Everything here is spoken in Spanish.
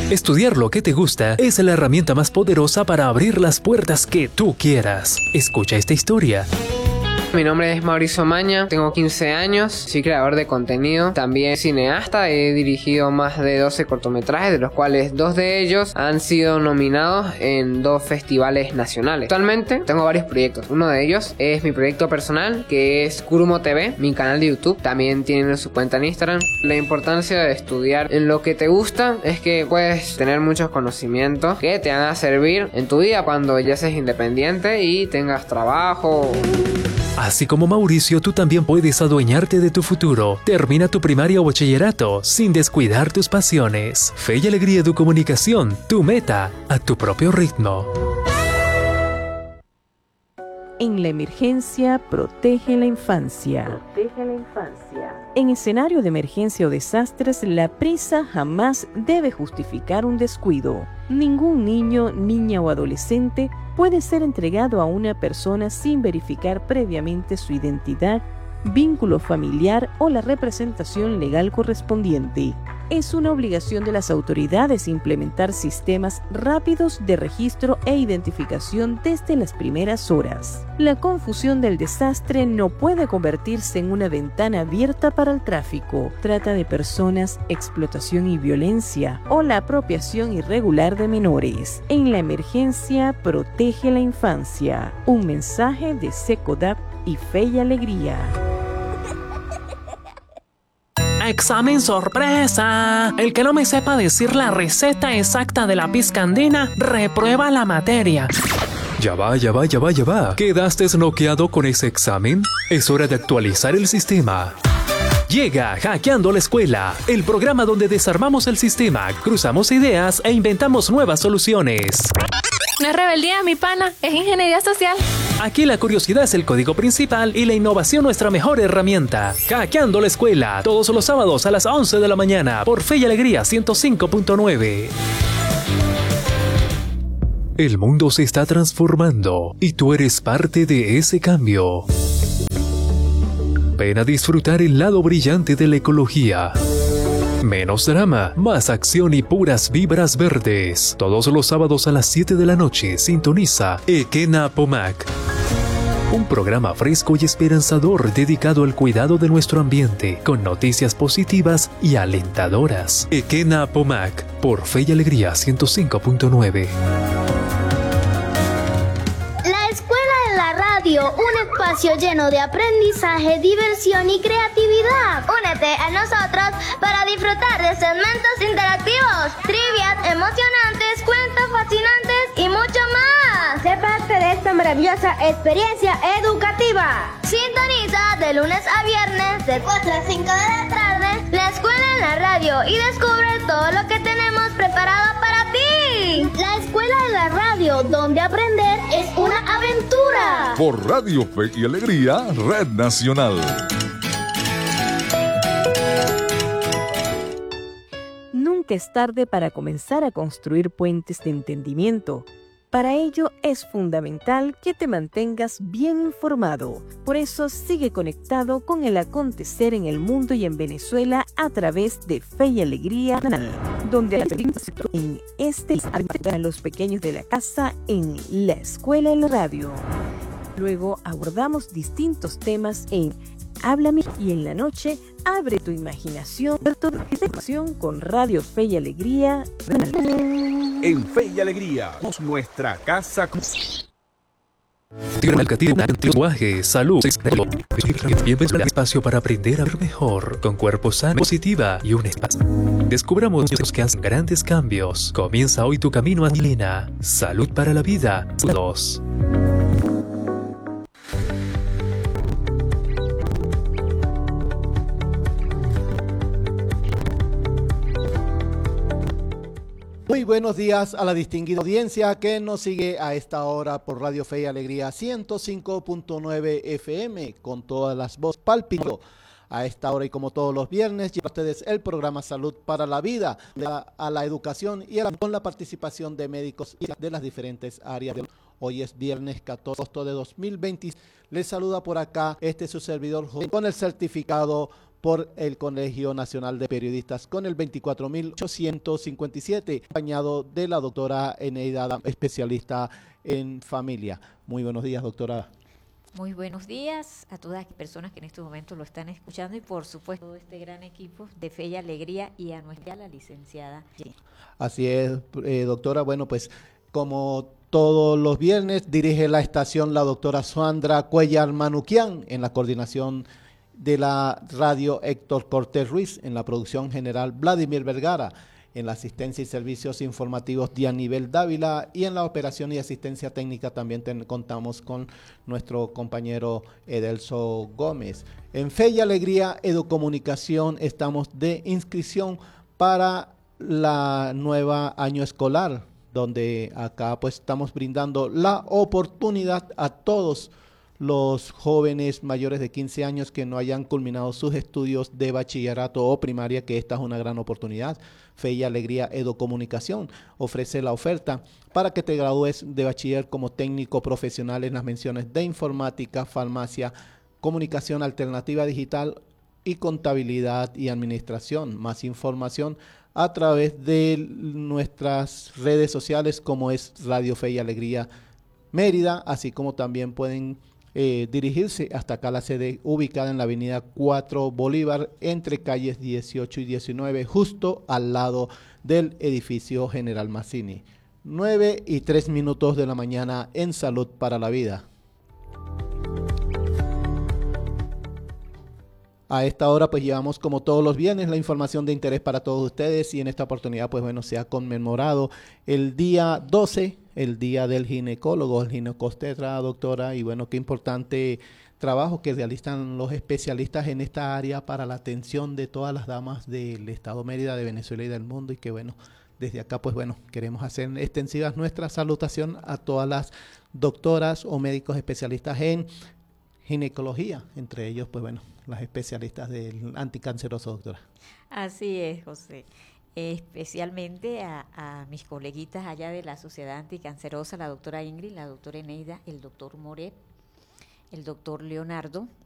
Estudiar lo que te gusta es la herramienta más poderosa para abrir las puertas que tú quieras. Escucha esta historia. Mi nombre es Mauricio Maña, tengo 15 años, soy creador de contenido, también cineasta, he dirigido más de 12 cortometrajes, de los cuales 2 de ellos han sido nominados en 2 festivales nacionales. Actualmente tengo varios proyectos, uno de ellos es mi proyecto personal, que es Kurumo TV, mi canal de YouTube, también tienen su cuenta en Instagram. La importancia de estudiar en lo que te gusta es que puedes tener muchos conocimientos que te van a servir en tu vida cuando ya seas independiente y tengas trabajo. Así como Mauricio, tú también puedes adueñarte de tu futuro. Termina tu primaria o bachillerato sin descuidar tus pasiones. Fe y alegría de comunicación, tu meta, a tu propio ritmo. En la emergencia, protege la infancia. En escenario de emergencia o desastres, la prisa jamás debe justificar un descuido. Ningún niño, niña o adolescente puede ser entregado a una persona sin verificar previamente su identidad, vínculo familiar o la representación legal correspondiente. Es una obligación de las autoridades implementar sistemas rápidos de registro e identificación desde las primeras horas. La confusión del desastre no puede convertirse en una ventana abierta para el tráfico, trata de personas, explotación y violencia o la apropiación irregular de menores. En la emergencia, protege la infancia. Un mensaje de Secodap y Fe y Alegría. ¡Examen sorpresa! El que no me sepa decir la receta exacta de la pizca andina, reprueba la materia. Ya va. ¿Quedaste noqueado con ese examen? Es hora de actualizar el sistema. Llega Hackeando la Escuela, el programa donde desarmamos el sistema, cruzamos ideas e inventamos nuevas soluciones. No es rebeldía, mi pana, es ingeniería social. Aquí la curiosidad es el código principal y la innovación nuestra mejor herramienta. Hackeando la Escuela, todos los sábados a las 11 de la mañana por Fe y Alegría 105.9. El mundo se está transformando y tú eres parte de ese cambio. Ven a disfrutar el lado brillante de la ecología. Menos drama, más acción y puras vibras verdes. Todos los sábados a las 7 de la noche sintoniza Ekena Pomac. Un programa fresco y esperanzador dedicado al cuidado de nuestro ambiente, con noticias positivas y alentadoras. Ekena Pomac, por Fe y Alegría 105.9. Un espacio lleno de aprendizaje, diversión y creatividad. Únete a nosotros para disfrutar de segmentos interactivos, trivias emocionantes, cuentos fascinantes y mucho más. Sé parte de esta maravillosa experiencia educativa. Sintoniza de lunes a viernes de 4 a 5 de la tarde la escuela en la radio y descubre todo lo que tenemos preparado para ti. La escuela en la radio, donde aprender es una aventura. Por Radio Fe y Alegría, Red Nacional. Nunca es tarde para comenzar a construir puentes de entendimiento. Para ello es fundamental que te mantengas bien informado. Por eso sigue conectado con el acontecer en el mundo y en Venezuela a través de Fe y Alegría, donde en este a los pequeños de la casa en la escuela en la radio. Luego abordamos distintos temas en Háblame y en la noche abre tu imaginación con Radio Fe y Alegría. En Fe y Alegría, nuestra casa. Lenguaje, salud. Bienvenido al espacio para aprender a ver mejor, con cuerpo sano, positiva y un espacio. Descubramos los que hacen grandes cambios. Comienza hoy tu camino a Milena. Salud para la vida. 2. Muy buenos días a la distinguida audiencia que nos sigue a esta hora por Radio Fe y Alegría 105.9 FM con todas las voces palpito. A esta hora y como todos los viernes lleva a ustedes el programa Salud para la Vida, a la educación y con la participación de médicos de las diferentes áreas. Hoy es viernes 14 de 2020. Les saluda por acá su servidor con el certificado por el Colegio Nacional de Periodistas con el 24.857, acompañado de la doctora Eneida, especialista en familia. Muy buenos días, doctora. Muy buenos días a todas las personas que en este momento lo están escuchando y por supuesto todo este gran equipo de Fe y Alegría y a nuestra la licenciada Jenny. Así es, doctora. Bueno, pues como todos los viernes dirige la estación la doctora Sandra Cuellar Manuquian, en la coordinación de la radio Héctor Cortés Ruiz, en la producción general Vladimir Vergara, en la asistencia y servicios informativos Dianibel Dávila, y en la operación y asistencia técnica también contamos con nuestro compañero Edelso Gómez. En Fe y Alegría Educomunicación estamos de inscripción para la nueva año escolar, donde acá pues estamos brindando la oportunidad a todos los jóvenes mayores de 15 años que no hayan culminado sus estudios de bachillerato o primaria, que esta es una gran oportunidad. Fe y Alegría Educomunicación ofrece la oferta para que te gradúes de bachiller como técnico profesional en las menciones de informática, farmacia, comunicación alternativa digital y contabilidad y administración. Más información a través de nuestras redes sociales, como es Radio Fe y Alegría Mérida, así como también pueden dirigirse hasta acá la sede, ubicada en la avenida 4 Bolívar, entre calles 18 y 19, justo al lado del edificio General Mazzini. 9:03 de la mañana en Salud para la Vida. A esta hora pues llevamos, como todos los viernes, la información de interés para todos ustedes, y en esta oportunidad pues bueno, se ha conmemorado el día 12, el día del ginecólogo, el ginecobstetra, doctora, y bueno, qué importante trabajo que realizan los especialistas en esta área para la atención de todas las damas del estado Mérida, de Venezuela y del mundo, y que bueno, desde acá pues bueno, queremos hacer extensivas nuestra salutación a todas las doctoras o médicos especialistas en ginecología, entre ellos pues bueno, las especialistas del anticanceroso, doctora. Así es, José. Especialmente a mis coleguitas allá de la Sociedad Anticancerosa, la doctora Ingrid, la doctora Eneida, el doctor Moret, el doctor Leonardo